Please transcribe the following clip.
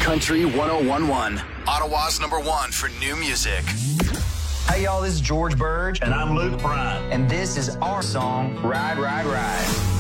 Country 1011, Ottawa's #1 for new music. Hey, y'all, this is George Burge. And I'm Luke Bryan. And this is our song, Ride, Ride, Ride.